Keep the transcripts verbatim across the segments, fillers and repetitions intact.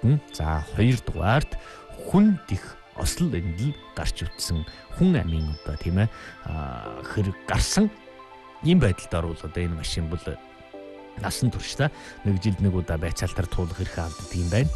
болсон. За хоёрдугаарт хүн дих осол эндэл гарч утсан хүн амын одоо тийм ээ хэрэг гарсан ийм байдалд орвол одоо энэ машин бол насан туршдаа нэг жилд нэг удаа байцаалтаар туулах хэрэг авдаг юм байна.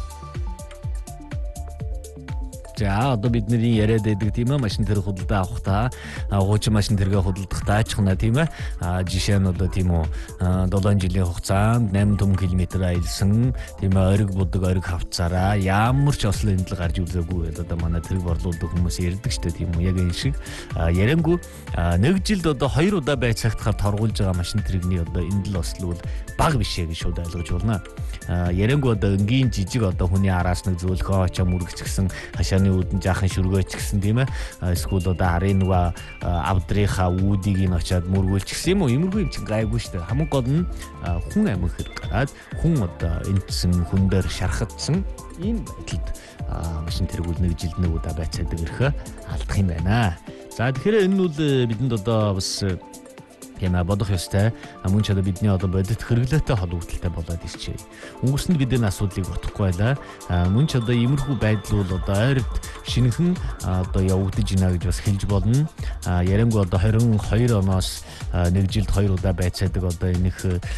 За одоо бидний яриад байдаг тийм ээ машин тэрэг худалдаа авахдаа хуучин машин тэргээ худалдахдаа ачхна тийм ээ жишээ нь одоо тийм үү долоон жилийн хугацаанд eight том километр аялсан тийм ээ ориг будаг ориг хавцаараа ямар ч осол эндэл гарч үзээгүй одоо манай тэрэг борлуулдаг хүмүүс ярьдаг шүү дээ тийм үү яг энэ шиг яриангүй нэг жилд одоо хоёр удаа байцаагтахаар торгуулж байгаа машин тэрэгний одоо эндэл осол бол бага биш ээ гэж шууд ойлгож байна. Яриангүй одоо энгийн жижиг одоо хүний араас нэг зөөлхөө очоо мөрөгцгсөн хашааны үүдэн жаахан шүргөөч гисэн тийм ээ эсвэл одоо харын нөгөө авдрынхаа үүдийг нь очоод мөргүүлчихсэн юм уу иймэрхүү юм чинь гайгүй шүү дээ. Хамгийн гол нь хүн амин хэрэг гараад хүн одоо энтсэн хүн дээр шархагдсан ийм байдалд машин тэргүүл нэг жилд нэг удаа байцаадаг ирэхэ алдах юм байна. За тэгэхээр энэ нь бол бидэнд одоо бас Яна бодох ёстой. Мөн ч одоо бидний одоо бодит хэрэглээтэй холбогдолтой болоод ирчээ. Өнгөрсөнд бид энэ асуудлыг бодохгүй байлаа. Мөн ч одоо иймэрхүү байдал бол одоо ойрд шинэхэн одоо явагдаж байна гэж бас хэлж болно. Яриангүй одоо twenty twenty-two оноос нэг жилд хоёр удаа байцаадаг одоо энэх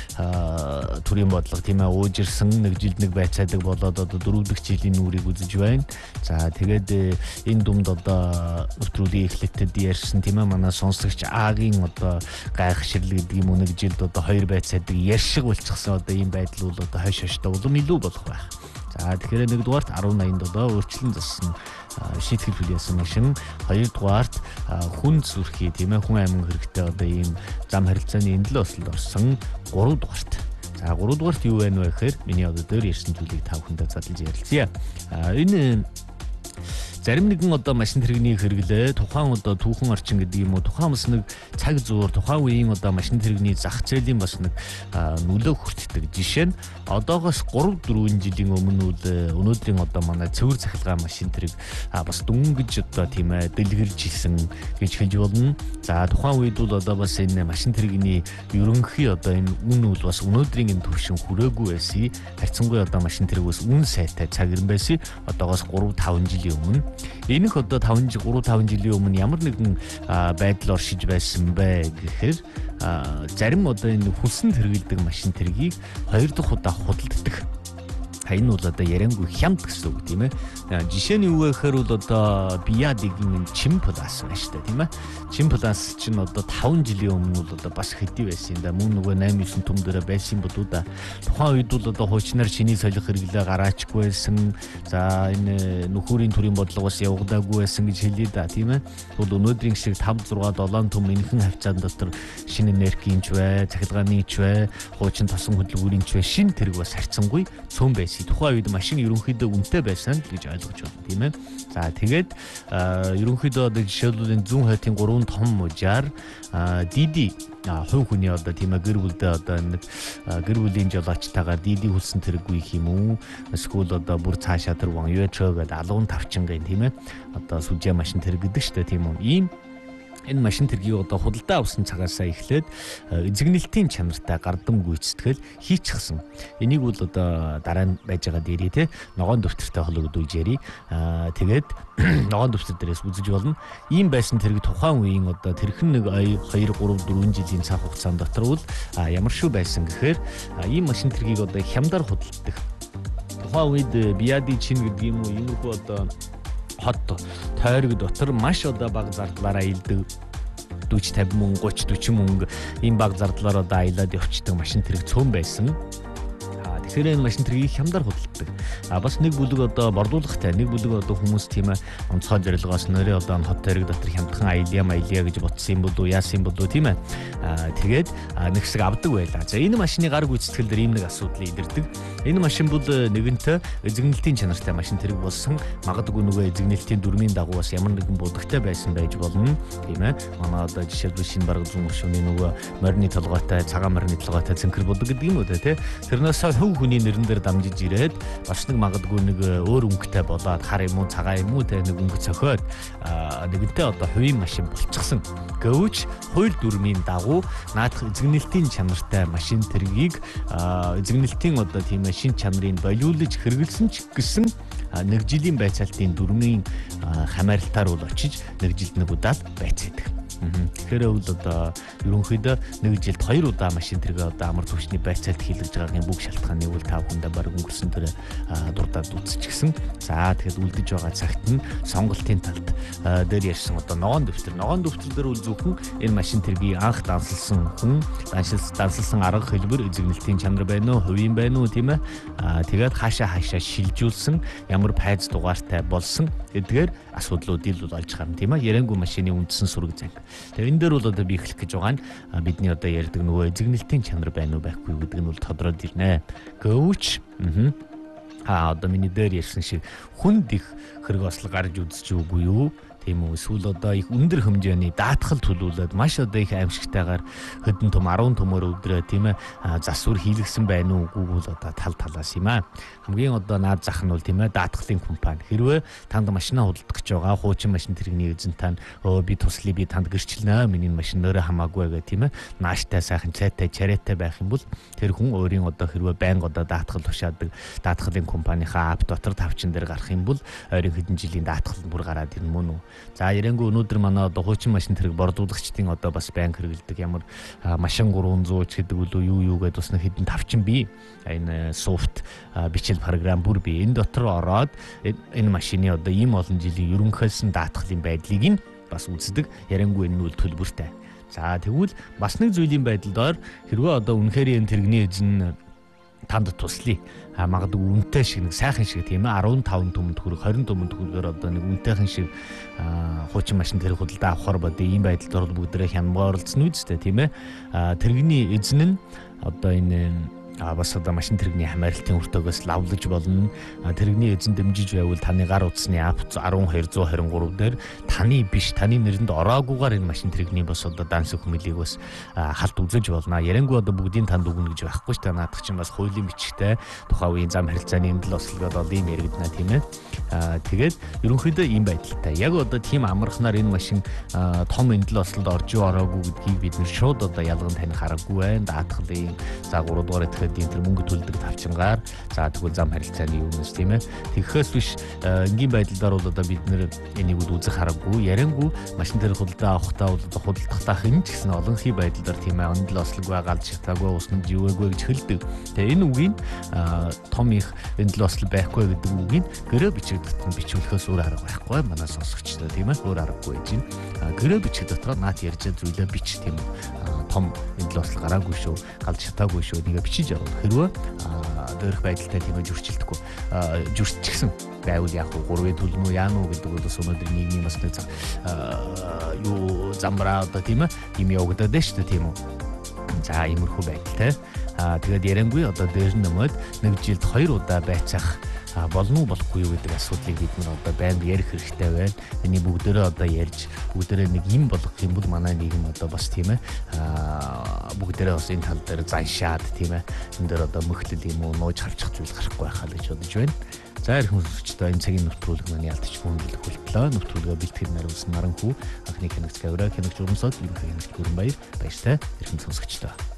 төрийн бодлого тийм ээ уужирсан нэг жилд нэг байцаадаг болоод одоо дөрөв дэх жилийн нүрийг үзэж байна. За тэгээд энэ думд одоо өтрүүлийн эхлэлтэд ярьсан тийм ээ манай сонсогч Агийн одоо гайх ширэл гэдэг юм уу нэг жилд одоо хоёр байцаадаг яршиг болчихсон одоо ийм байдал бол одоо хойш хойштой улам илүү болох байх. За тэгэхээр нэгдүгээрт ten eighty одоо өөрчлөн зассан шийтгэл хүлээсэн машин, хоёрдугаарт хүн зүрхий тийм ээ хүн амин хэрэгтэй одоо ийм зам харилцааны эндэл осолд орсон, гуравдугаарт за гуравдугаарт юу байна вэ гэхээр миний одоо дээр ярьсан зүйлийг та бүхэндээ задлж ярилцъя. Энэ зарим нэгэн одоо машин тэрэгний хэрэглээ тухайн одоо түүхэн орчин гэдэг юм уу тухайн бас нэг цаг зуур тухайн үеийн одоо машин тэрэгний зах зээлийн бас нэг нөлөө хүртдэг. Жишээ нь одоогоос three four жилийн өмнө үл өнөөдрийн одоо манай цэвэр захилгаан машин тэрэг бас дүнгэж одоо тийм ээ дэлгэрж исэн гэж хэлж болно. За тухайн үед бол одоо бас энэ машин тэрэгний ерөнхий одоо энэ үн үл бас өнөөдрийн энэ төвшин хүрээгүй байсан. Харьцангуй одоо машин тэрэг бас үн сайтай цаг ирэн байсан. Одоогоос three five жилийн өмнө энэх одоо five three five жилийн өмнө ямар нэгэн байдал оршиж байсан бэ гэхээр зарим одоо энэ хүлсэнд хэрэглэдэг машин тэргийг хоёр дахь удаа худалддаг. Энэ бол одоо яриангүй хямд гэсэн үг тийм ээ. Жишээ нь юу вэ гэхээр бол одоо Биадигийн Чин Плас байна шүү дээ тийм ээ. Чин Плас чинь одоо five жилийн өмнө бол одоо бас хэдий байсан юм да. Мөн нөгөө eight nine том дээр байсан болоо да. Тухайн үед бол одоо хуучнаар шиний солих хэрэглээ гараачгүй байсан. За энэ нөхөрийн төрийн бодлого бас явагдаагүй байсан гэж хэлээ да тийм ээ. Бол өнөөдрийн шиг five six seven том энхэн хавцаан дотор шинэ энергийн ч бай, цахилгааны ч бай, хуучин тосон хөдөлгүүрийн ч бай шин тэрэг бас харьцангуй цөөн байсан. Тухайн үед машин ерөнхийдөө үнэтэй байсан гэж ойлгож байна тийм ээ. За тэгээд ерөнхийдөө одоо жишээлбэл зүүн хайтын three том мужаар Диди хувь хүний одоо тийм ээ гэр бүлдээ одоо нэг гэр бүлийн жолоочтойгоор Диди хүлсэн тэрэггүй юм уу? Эсвэл одоо бүр цаашаа тэр ван юучоо гэдэг алуун тавчингийн тийм ээ одоо сүжээ машин тэрэг гэдэг шүү дээ тийм үү? Ийм энэ машин тэргийг одоо худалдаа авсан цагаасаа эхлээд эзэгнэлтийн чанартай гардам гүйцэтгэл хийчихсэн. Энийг бол одоо дараа нь байж байгаа дээрээ те ногоон дэвтэртэй холбогдуулж яри. Тэгээд ногоон дэвтэр дээрээс үзэж болно. Ийм байсан тэрэг тухайн үеийн одоо тэрхэн нэг two three four жилийн цаг хугацаанд дотор бол ямар шүү байсан гэхээр ийм машин тэргийг одоо хямдар худалддаг. Тухайн үед Биади Чин гэдэг юм уу иймэрхүү одоо хот тойрог дотор маш одоо бага зардлаараа аялдаг forty fifty мөнгө thirty forty мөнгө ийм бага зардлаар одоо аялаад явчихдаг машин тэрэг цөөн байсан. Тэгэхээр энэ машин тэргийг хямдар худалддаг. А бас нэг бүлэг одоо борлуулахтай нэг бүлэг одоо хүмүүс тийм ээ онцгой зорилгоос нэрээ одоо хот тойрог дотор хямдхан аялья маялья гэж бодсон юм болов уу яасан юм болов уу тийм ээ. А тэгээд нэг хэсэг авдаг байлаа. За энэ машины гар гүйцэтгэл дээр ийм нэг асуудал илэрдэг. Энэ машин бол нэгэнтээ эзэгнэлтийн чанартай машин тэрэг болсон. Магадгүй нөгөө эзэгнэлтийн дүрмийн дагуу бас ямар нэгэн будагтай байсан байж болно. Тийм ээ. Манай одоо жишээлбэл шинэ бараг зүүн гүршүүний нөгөө морины толгойтой, цагаан морины толгойтой цэнхэр будаг гэдэг юм уу те. Тэрнээс хөв хүний нэрэн дээр дамжиж ирээд бас нэг магадгүй нэг өөр өнгөтэй болоод хар юм уу цагаан юм уу те нэг өнгө цохиод нэгэнтээ одоо хувийн машин болчихсон. Гэвч хууль дүрмийн дагуу наадах эзэгнэлтийн чанартай машин тэргийг эзэгнэлтийн одоо тийм шин чанарыг болиулж хэрэгэлсэн ч гэсэн нэг жилийн байцаалтын дүрмийн хамааралтаар бол очиж нэг жилд нэг удаа байцаадаг. Тэгэхээр бол одоо ерөнхийдөө нэг жилд хоёр удаа машин тэргээ одоо амар түвшний байцаалт хийлгэж байгаагийн бүх шалтгааны үл тав хүндээ баг өнгөрсөн төрө дурдаад үзчихсэн. За тэгэхэд үлдэж байгаа цагт нь сонголтын талд дээр ярьсан одоо ногоон дэвтэр ногоон дэвтэр дээр үл зөвхөн энэ машин тэргийг анх дансалсан хүн дансалсан арга хэлбэр эзэгнэлтийн чанар байна уу, хувийн байна уу тийм ээ. Тэгээд хаашаа хаашаа шилжүүлсэн ямар пайз дугаартай болсон эдгээр асуудлуудыг бол олж харна тийм ээ. Ярангуй машины үндсэн сүрэг занг. Тэгээ энэ дээр бол одоо би эхлэх гэж байгаа нь бидний одоо ярьдаг нөгөө эзэгнэлтийн чанар байна уу байхгүй гэдэг нь бол тодорхойлж ирнэ. Гэвч аа одоо миний дээр ярьсан шиг хүнд их хэрэг ослог гарч үзэж үгүй юу? Тийм үү? Эсвэл одоо их өндөр хэмжээний даатгал төлөвлөд маш одоо их аимшигтайгаар хэдэн том арван төмөр өдрөө тийм ээ засвар хийлгсэн байна уу үгүй бол одоо тал талаас юм аа. Хамгийн одоо наад зах нь бол тийм ээ даатгалын компани. Хэрвээ танд машина худалдах гэж байгаа хуучин машин тэрэгний эзэн тань өө би туслая би танд гэрчлэнэ миний машин нөрөө хамаагүй байгаа тийм ээ нааштай сайхан цайтай чарайтай байх юм бол тэр хүн өөрийн одоо хэрвээ байнга одоо даатгал тушаадаг даатгалын компанийнхаа ап дотор тавчин дээр гарах юм бол ойрын хэдэн жилийн даатгал бүр гараад ирнэ мөн үү. За ярангуй өнөөдөр манай одоо хуучин машин тэрэг бордуулагчдын одоо бас банк хэрэгэлдэг ямар машин гурван зуун ч гэдэг үл юу юу гэдээ бас нэг хэдэн тавчин бий. Энэ софт бичил програм бүр бий. Энэ дотор ороод энэ машины одоо ийм олон жилийн ерөнхийлсэн даатгалын байдлыг нь бас үздэг. Ярангуй энэ нь үл төлбөртэй. За тэгвэл бас нэг зүйлийн байдалд хэрвээ одоо үнэхээр энэ тэрэгний эзэн танд туслая. А магадгүй үнэтэй шиг нэг сайхан шиг тийм ээ арван таван төмөнд хүрэх двадцать төмөнд хүрэхээр одоо нэг үнэтэйхэн шиг хуучин машин тэрэг худалдаа авахар бод ийм байдалд орол бүгдээ хямгаарлцсан үстэй тийм ээ. Тэрэгний эзэн нь одоо энэ а бас одоо машин тэрэгний хамааралтын өртөөгөөс лавлаж болно. Тэрэгний эзэн дэмжиж байвал таны гар утасны ап арван хоёр зуун харин гурав дээр таны биш таны нэрэнд ороагүйгээр энэ машин тэрэгний бас одоо данс хэмэлийг бас халт үзэж болно. Ярангуй одоо бүгдийн танд өгнө гэж байхгүй ч та наадах чинь бас хуулийн бичгтэй тухайн үеийн зам харилцааны эмдэл ослогод одоо ийм яригдана тийм ээ. Тэгээд ерөнхийдөө ийм байдалтай. Яг одоо тийм амархнаар энэ машин том эмдэл ослолд орж юу ороогүй гэдгийг бид нэр шууд одоо ялган таних аргагүй байна. Даатгалын за гурав дугаар энэ төр мөнгө төлдөг тавчингаар за тэгвэл зам харилцааны юунаас тийм ээ тэгэхээс биш энгийн байдлаар бол одоо бид нэр энийг үзэх хараггүй ярангуй машин дээр худалдаа авахтаа бол одоо худалдахдаа хэн ч гэсэн олонхий байдлаар тийм ээ ондол ослог байгаа шатаагүй уснамж юуэгүй гэж хэлдэг. Тэгээ энэ үгийн том их ондол ослог байхгүй гэдэг үгийг гэрээ бичиг дотор бичүүлэхээс өөр арга байхгүй манай сонсогчдоо тийм ээ өөр аргагүй гэж байна. Гэрээ бичиг дотор наад ярьж зүйлээ бич тийм том ондол ослог гараагүй шүү галж шатаагүй шүү нэгэ бичиж хэрвээ дөрөх байдалтай тийм ээ жүрчилдэхгүй жүрччихсэн байвал яг гурвын төлмөө яана уу гэдэг бол өнөөдөр нийгмийн бас нэг юу замбраа одоо тийм ээ юм явагдаад байна шүү дээ тийм үү. За иймэрхүү байдалтай. Тэгээд ярангуй одоо дээр нэмээд нэг жилд хоёр удаа байцаах болно уу болохгүй юу гэдэг асуудлыг бид нар одоо байнга ярих хэрэгтэй байна. Энийг бүгдээрээ одоо ярьж бүгдээрээ нэг юм болгох юм бол манай нийгэм одоо бас тийм ээ бүгдээрээ бас энэ тал дээр заншаад тийм ээ энэ дээр одоо мөхтөл юм уу нууж харчих зүйл гарахгүй байхаа гэж бодож байна. За ирэх сонсогчдоо энэ цагийн нэвтрүүлэг маань ялтч хүмүүлэх хөлтлөө нэвтрүүлгээ бэлтгэл нариулсан Наранхүү анхны хянагч Гавра хянагч Урамсод ерөнхий хянагч Гүрэнбаяр баяртай ирэх сонсогчдоо.